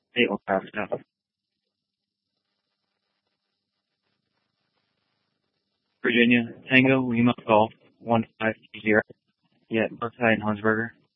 815 South. Virginia, Tango, Lima Golf, 1520. Yeah, Brookside and Hunsberger.